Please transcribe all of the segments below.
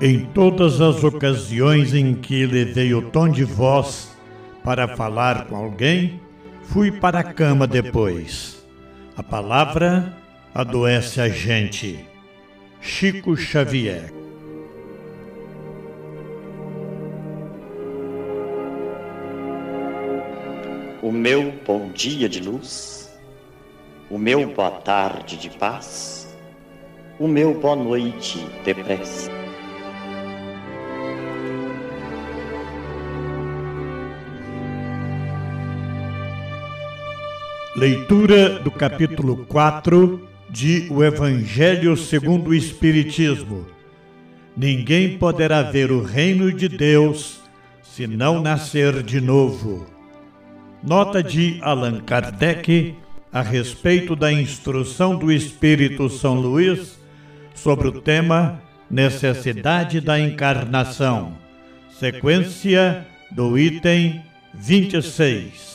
Em todas as ocasiões em que levei o tom de voz para falar com alguém, fui para a cama depois. A palavra adoece a gente. Chico Xavier. O meu bom dia de luz, o meu boa tarde de paz, o meu boa noite de prece. Leitura do capítulo 4 de O Evangelho segundo o Espiritismo. Ninguém poderá ver o reino de Deus se não nascer de novo. Nota de Allan Kardec a respeito da instrução do Espírito São Luís sobre o tema Necessidade da Encarnação. Sequência do item 26.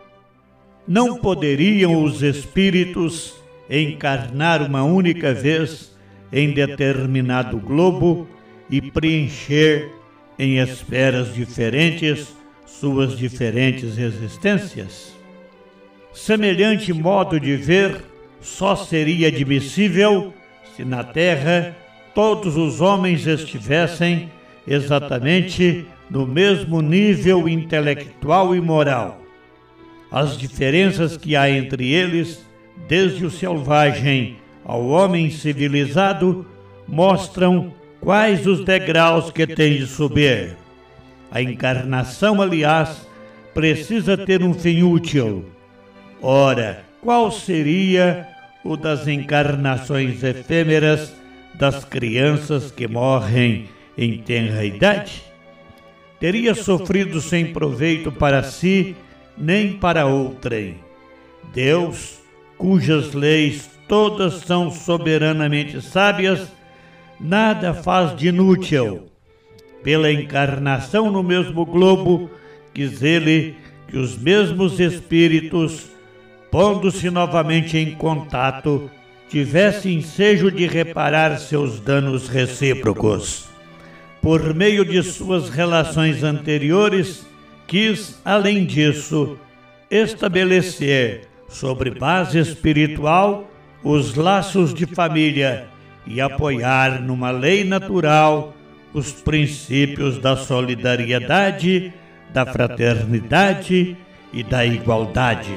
Não poderiam os espíritos encarnar uma única vez em determinado globo e preencher em esferas diferentes suas diferentes existências? Semelhante modo de ver só seria admissível se na Terra todos os homens estivessem exatamente no mesmo nível intelectual e moral. As diferenças que há entre eles, desde o selvagem ao homem civilizado, mostram quais os degraus que tem de subir. A encarnação, aliás, precisa ter um fim útil. Ora, qual seria o das encarnações efêmeras das crianças que morrem em tenra idade? Teria sofrido sem proveito para si nem para outrem. Deus, cujas leis todas são soberanamente sábias, nada faz de inútil. Pela encarnação no mesmo globo, quis ele que os mesmos espíritos, pondo-se novamente em contato, tivessem ensejo de reparar seus danos recíprocos. Por meio de suas relações anteriores, quis, além disso, estabelecer, sobre base espiritual, os laços de família e apoiar numa lei natural os princípios da solidariedade, da fraternidade e da igualdade.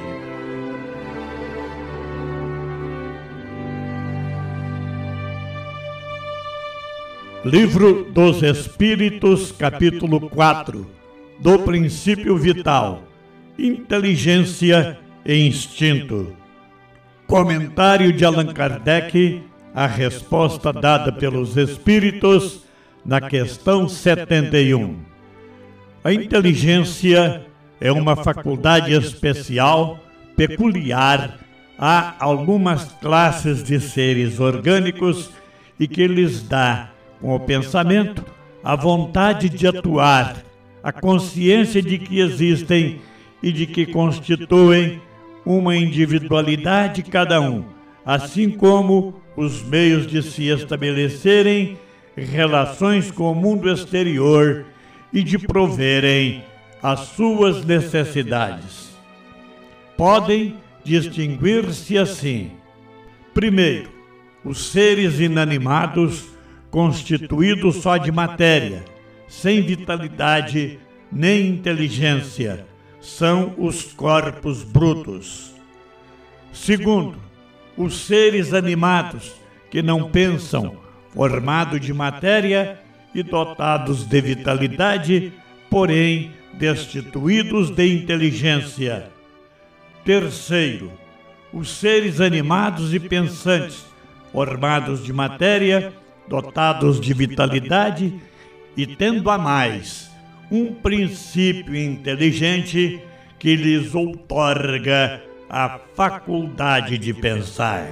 Livro dos Espíritos, capítulo 4. Do princípio vital, inteligência e instinto. Comentário de Allan Kardec à resposta dada pelos Espíritos na questão 71. A inteligência é uma faculdade especial, peculiar a algumas classes de seres orgânicos e que lhes dá, com o pensamento, a vontade de atuar, a consciência de que existem e de que constituem uma individualidade cada um, assim como os meios de se estabelecerem relações com o mundo exterior e de proverem as suas necessidades. Podem distinguir-se assim: primeiro, os seres inanimados constituídos só de matéria, sem vitalidade nem inteligência, são os corpos brutos. Segundo, os seres animados, que não pensam, formados de matéria e dotados de vitalidade, porém destituídos de inteligência. Terceiro, os seres animados e pensantes, formados de matéria, dotados de vitalidade e tendo a mais um princípio inteligente que lhes outorga a faculdade de pensar.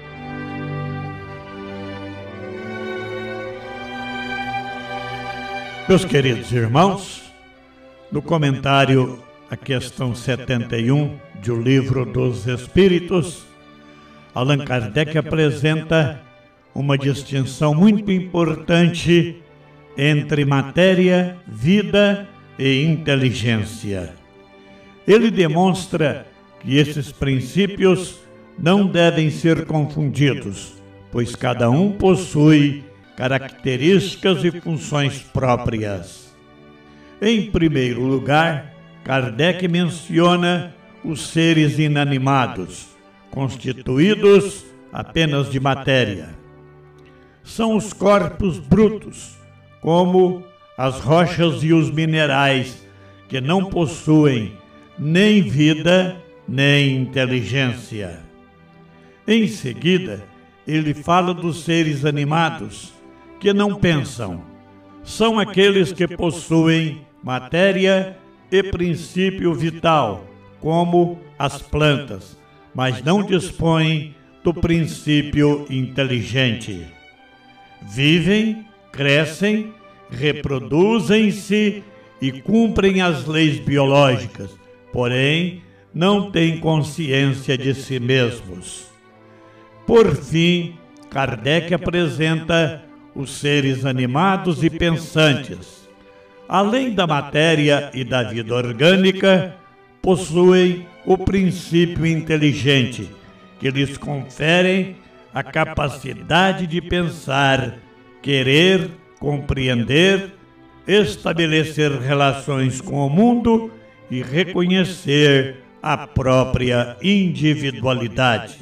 Meus queridos irmãos, no comentário à questão 71 do Livro dos Espíritos, Allan Kardec apresenta uma distinção muito importante entre matéria, vida e inteligência. Ele demonstra que esses princípios não devem ser confundidos, pois cada um possui características e funções próprias. Em primeiro lugar, Kardec menciona os seres inanimados, constituídos apenas de matéria. São os corpos brutos, como as rochas e os minerais, que não possuem nem vida, nem inteligência. Em seguida, ele fala dos seres animados, que não pensam. São aqueles que possuem matéria e princípio vital, como as plantas, mas não dispõem do princípio inteligente. Vivem, crescem, reproduzem-se e cumprem as leis biológicas, porém não têm consciência de si mesmos. Por fim, Kardec apresenta os seres animados e pensantes. Além da matéria e da vida orgânica, possuem o princípio inteligente, que lhes conferem a capacidade de pensar, querer, compreender, estabelecer relações com o mundo e reconhecer a própria individualidade.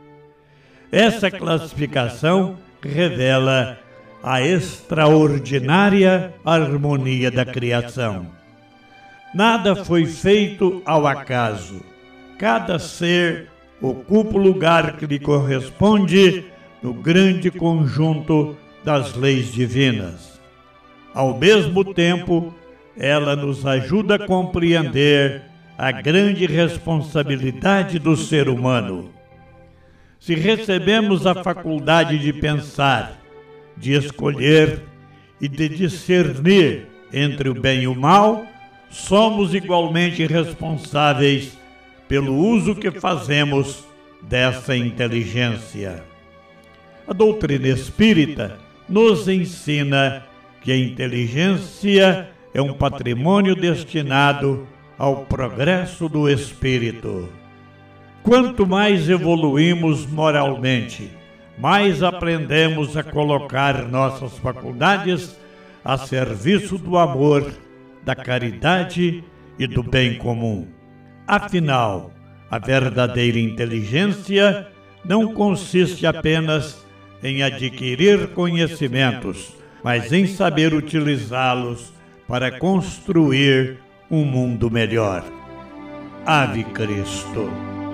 Essa classificação revela a extraordinária harmonia da criação. Nada foi feito ao acaso. Cada ser ocupa o lugar que lhe corresponde no grande conjunto das leis divinas. Ao mesmo tempo, ela nos ajuda a compreender a grande responsabilidade do ser humano. Se recebemos a faculdade de pensar, de escolher e de discernir entre o bem e o mal, somos igualmente responsáveis pelo uso que fazemos dessa inteligência. A doutrina espírita nos ensina que a inteligência é um patrimônio destinado ao progresso do espírito. Quanto mais evoluímos moralmente, mais aprendemos a colocar nossas faculdades a serviço do amor, da caridade e do bem comum. Afinal, a verdadeira inteligência não consiste apenas em adquirir conhecimentos, mas em saber utilizá-los para construir um mundo melhor. Ave Cristo.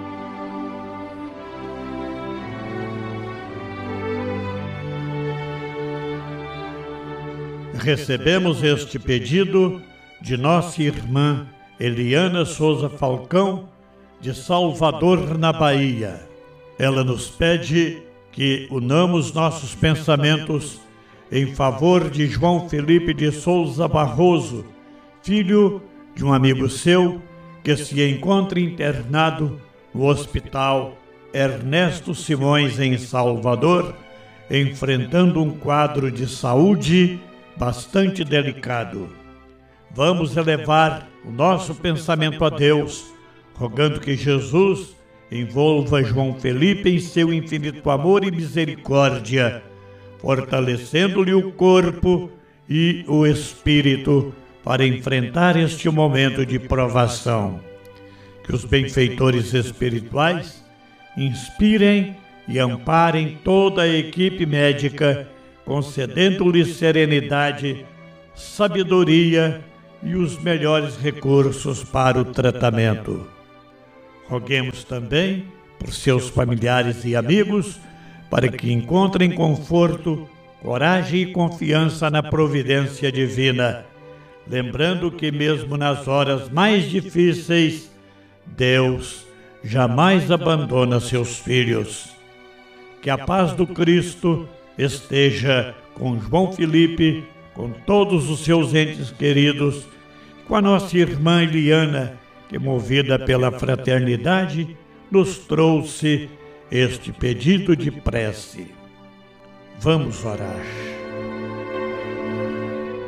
Recebemos este pedido de nossa irmã Eliana Souza Falcão, de Salvador, na Bahia. Ela nos pede que unamos nossos pensamentos em favor de João Felipe de Souza Barroso, filho de um amigo seu que se encontra internado no Hospital Ernesto Simões, em Salvador, enfrentando um quadro de saúde bastante delicado. Vamos elevar o nosso pensamento a Deus, rogando que Jesus envolva João Felipe em seu infinito amor e misericórdia, fortalecendo-lhe o corpo e o espírito para enfrentar este momento de provação. Que os benfeitores espirituais inspirem e amparem toda a equipe médica, concedendo-lhe serenidade, sabedoria e os melhores recursos para o tratamento. Roguemos também por seus familiares e amigos, para que encontrem conforto, coragem e confiança na providência divina, lembrando que mesmo nas horas mais difíceis, Deus jamais abandona seus filhos. Que a paz do Cristo esteja com João Felipe, com todos os seus entes queridos, com a nossa irmã Eliana, que, movida pela fraternidade, nos trouxe este pedido de prece. Vamos orar.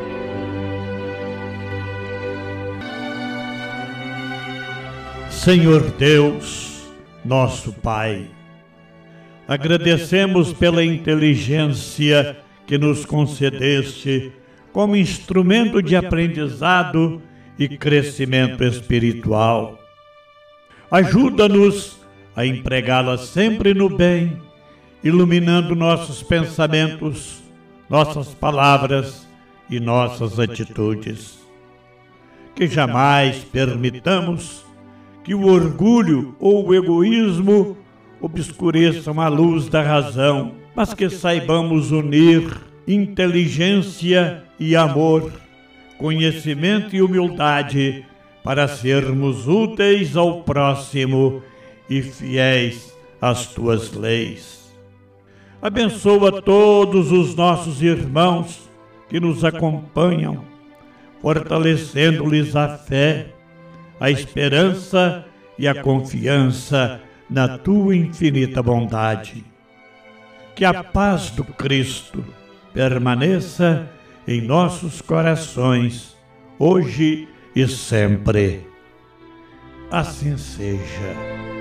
Senhor Deus, nosso Pai, agradecemos pela inteligência que nos concedeste como instrumento de aprendizado e crescimento espiritual. Ajuda-nos a empregá-la sempre no bem, iluminando nossos pensamentos, nossas palavras e nossas atitudes. Que jamais permitamos que o orgulho ou o egoísmo obscureçam a luz da razão, mas que saibamos unir inteligência e amor, conhecimento e humildade para sermos úteis ao próximo e fiéis às tuas leis. Abençoa todos os nossos irmãos que nos acompanham, fortalecendo-lhes a fé, a esperança e a confiança na tua infinita bondade. Que a paz do Cristo permaneça em nossos corações, hoje e sempre. Assim seja.